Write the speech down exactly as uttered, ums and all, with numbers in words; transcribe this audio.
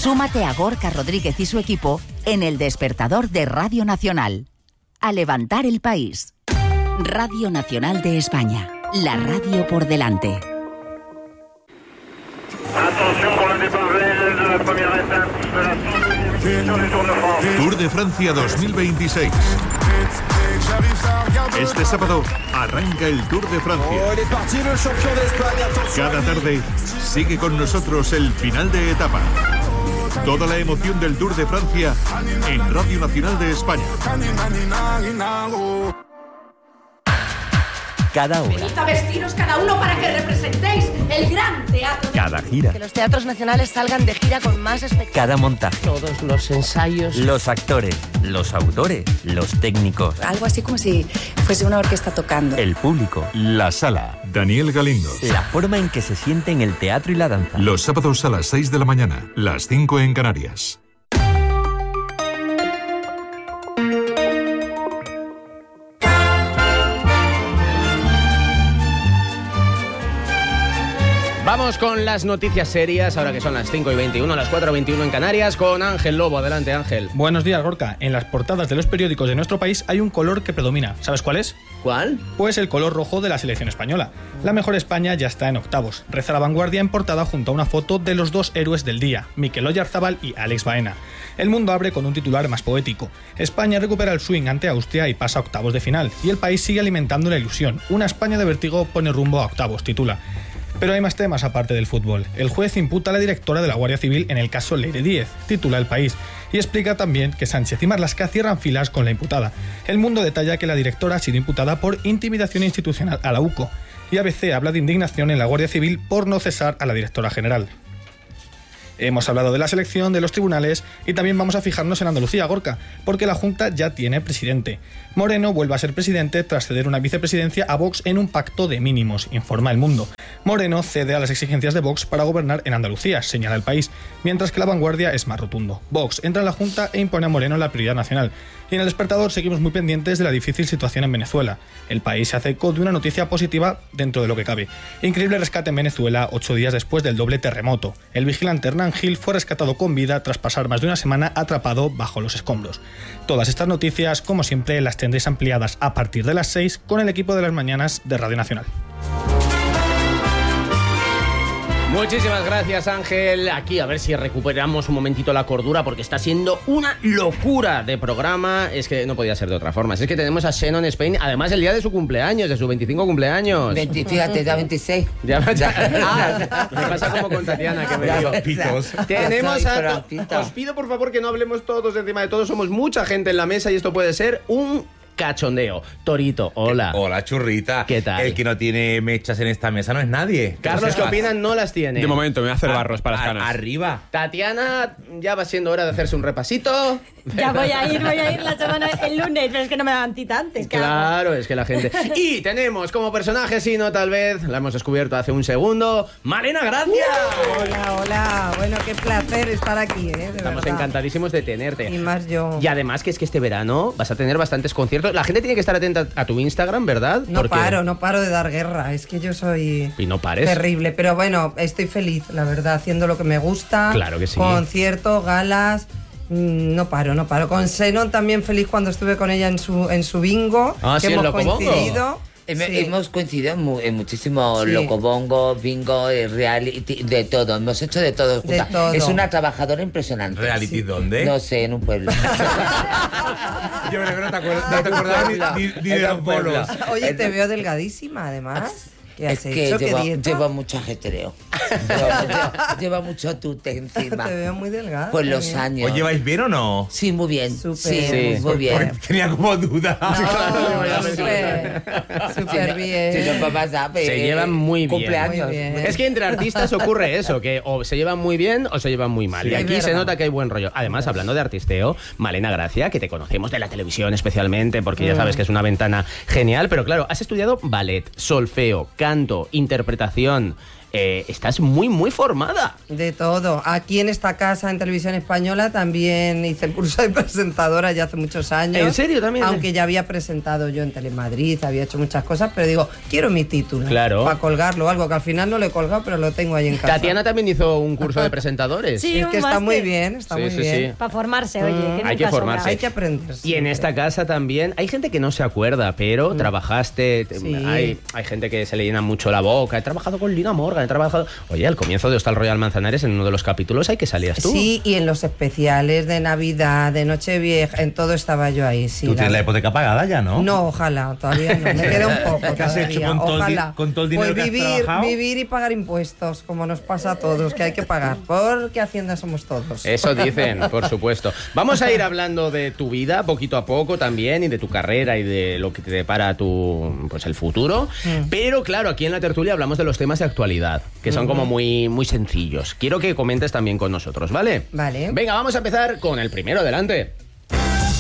Súmate a Gorka Rodríguez y su equipo en El Despertador de Radio Nacional. A levantar el país. Radio Nacional de España. La radio por delante. Atención con el départ de la primera etapa de la Tour de France. Tour de Francia dos mil veintiséis. Este sábado arranca el Tour de Francia. Cada tarde sigue con nosotros el final de etapa. Toda la emoción del Tour de Francia en Radio Nacional de España. Cada hora. Venid a vestiros cada uno para que representéis el gran teatro. Cada gira. Que los teatros nacionales salgan de gira con más espectáculos. Cada montaje. Todos los ensayos. Los actores, los autores, los técnicos. Algo así como si fuese una orquesta tocando. El público. La sala. Daniel Galindo. La forma en que se sienten el teatro y la danza. Los sábados a las seis de la mañana, las cinco en Canarias. Vamos con las noticias serias, ahora que son las cinco y veintiuno, las cuatro y veintiuno en Canarias, con Ángel Lobo. Adelante, Ángel. Buenos días, Gorka. En las portadas de los periódicos de nuestro país hay un color que predomina. ¿Sabes cuál es? ¿Cuál? Pues el color rojo de la selección española. La mejor España ya está en octavos. Reza La Vanguardia en portada junto a una foto de los dos héroes del día, Mikel Oyarzabal y Alex Baena. El Mundo abre con un titular más poético. España recupera el swing ante Austria y pasa a octavos de final. Y el país sigue alimentando la ilusión. Una España de vértigo pone rumbo a octavos, titula. Pero hay más temas aparte del fútbol. El juez imputa a la directora de la Guardia Civil en el caso Leire Díez, titula El País, y explica también que Sánchez y Marlaska cierran filas con la imputada. El Mundo detalla que la directora ha sido imputada por intimidación institucional a la U C O, y A B C habla de indignación en la Guardia Civil por no cesar a la directora general. Hemos hablado de la selección, de los tribunales y también vamos a fijarnos en Andalucía, Gorka, porque la Junta ya tiene presidente. Moreno vuelve a ser presidente tras ceder una vicepresidencia a Vox en un pacto de mínimos, informa El Mundo. Moreno cede a las exigencias de Vox para gobernar en Andalucía, señala El País, mientras que La Vanguardia es más rotundo. Vox entra en la Junta e impone a Moreno la prioridad nacional. Y en El Despertador seguimos muy pendientes de la difícil situación en Venezuela. El País se hace eco de una noticia positiva dentro de lo que cabe. Increíble rescate en Venezuela ocho días después del doble terremoto. El vigilante Hernán Gil fue rescatado con vida tras pasar más de una semana atrapado bajo los escombros. Todas estas noticias, como siempre, las tendréis ampliadas a partir de las seis con el equipo de las mañanas de Radio Nacional. Muchísimas gracias, Ángel. Aquí a ver si recuperamos un momentito la cordura, porque está siendo una locura de programa. Es que no podía ser de otra forma. Es que tenemos a Shannon Spain, además el día de su cumpleaños, de su veinticinco cumpleaños. veinte, fíjate, ya veintiséis. Ya, ya, ah, me pasa como con Tatiana, que me digo. Pitos. Tenemos a... Os pido por favor que no hablemos todos encima de todos. Somos mucha gente en la mesa y esto puede ser un cachondeo. Torito, hola. Hola, churrita. ¿Qué tal? El que no tiene mechas en esta mesa no es nadie. Carlos, ¿qué opinan? No las tiene. De momento, me voy a hacer barros para las a, canas. Arriba. Tatiana, ya va siendo hora de hacerse un repasito. Ya voy a ir, voy a ir la semana, el lunes, pero es que no me daban tita antes. Claro, es que la gente... Y tenemos como personaje, si no tal vez, la hemos descubierto hace un segundo, Malena Gracia. Hola, hola. Bueno, qué placer estar aquí, ¿eh? De Estamos verdad. encantadísimos de tenerte. Y más yo. Y además que es que este verano vas a tener bastantes conciertos. La gente tiene que estar atenta a tu Instagram, ¿verdad? No Porque... paro, no paro de dar guerra. Es que yo soy... Y no pares. Terrible, pero bueno, estoy feliz, la verdad, haciendo lo que me gusta. Claro que sí. Conciertos, galas... No paro, no paro. Con Shannon también feliz cuando estuve con ella en su en su bingo. Ah, que sí, hemos en Locobongo. coincidido. Hem- Sí. Hemos coincidido en, mu- en muchísimos Sí. locobongo, bingo, eh, reality, de todo. Hemos hecho de todo. De juntas. todo. Es una trabajadora impresionante. ¿Reality Sí. dónde? No sé, en un pueblo. Yo creo que no te, acuerdas, no te acordabas ni, ni- ni de los bolos. Oye, te veo delgadísima, además. ¿Qué has Es que hecho? ¿Qué llevo, dieta? llevo mucho ajetreo. llevo, llevo- llevo mucho tute encima. Te veo muy delgada. Pues los también. años. ¿Os lleváis bien o no? Sí, muy bien. Súper. Sí, Sí. muy bien. Porque tenía como duda. No, súper, súper bien. Si no, papá sabe. Se llevan muy bien. Cumpleaños. Muy bien. Es que entre artistas ocurre eso, que o se llevan muy bien o se llevan muy mal. Sí, y aquí es se verdad. nota que hay buen rollo. Además, hablando de artisteo, Malena Gracia, que te conocemos de la televisión especialmente, porque ya Mm. sabes que es una ventana genial, pero claro, has estudiado ballet, solfeo, canto, interpretación. eh, estás muy, muy formada. De todo. Aquí en esta casa, en Televisión Española, también hice el curso de presentadora ya hace muchos años. ¿En serio también? Aunque ya había presentado yo en Telemadrid, había hecho muchas cosas, pero digo, quiero mi título. Claro. Para colgarlo, algo que al final no lo he colgado, pero lo tengo ahí en casa. Tatiana también hizo un curso de presentadores. Sí, es un que está máster. muy bien, está Sí, muy sí, bien. sí. Para formarse, oye. Mm, que hay que nunca formarse. sobra. Hay que aprender. Y en siempre. esta casa también hay gente que no se acuerda, pero Mm. trabajaste, te- Sí. hay, hay gente que se le llena mucho la boca. He trabajado con Lina Morgan, he trabajado... Oye, al comienzo de Hostal Royal Manzanares, en uno de los capítulos, hay que salías tú. Sí, y en los especiales de Navidad, de Nochevieja, en todo estaba yo ahí. Sí, Tú tienes la la- hipoteca pagada ya, ¿no? No, ojalá, todavía no. Me queda un poco. ¿Qué has todavía, hecho con todo el di- ojalá. con todo el dinero pues que has vivir, trabajado? vivir y pagar impuestos, como nos pasa a todos, que hay que pagar, porque Hacienda somos todos. Eso dicen, por supuesto. Vamos a ir hablando de tu vida poquito a poco también y de tu carrera y de lo que te depara tu, pues el futuro. Mm. Pero claro, aquí en la tertulia hablamos de los temas de actualidad, que son como muy, muy sencillos. Quiero que comentes también con nosotros, ¿vale? Vale. Venga, vamos a empezar con el primero, adelante.